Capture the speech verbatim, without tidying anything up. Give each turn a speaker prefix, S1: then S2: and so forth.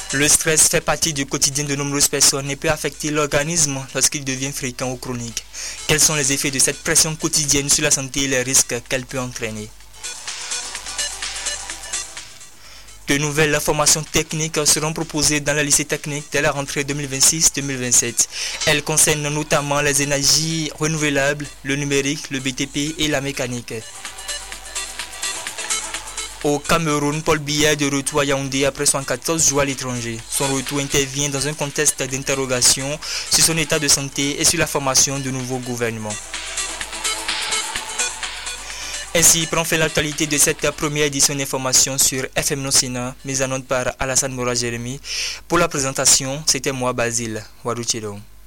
S1: Le stress fait partie du quotidien de nombreuses personnes et peut affecter l'organisme lorsqu'il devient fréquent ou chronique. Quels sont les effets de cette pression quotidienne sur la santé et les risques qu'elle peut entraîner? De nouvelles formations techniques seront proposées dans le lycée technique dès la rentrée deux mille vingt-six deux mille vingt-sept. Elles concernent notamment les énergies renouvelables, le numérique, le B T P et la mécanique. Au Cameroun, Paul Biya est de retour à Yaoundé après soixante-quatorze jours à l'étranger. Son retour intervient dans un contexte d'interrogation sur son état de santé et sur la formation du nouveau gouvernement. Ainsi prend fin l'actualité de cette première édition d'information sur F M Nosina, mise en onde par Alassane Moura Jérémy. Pour la présentation, c'était moi Basile Warouchidon.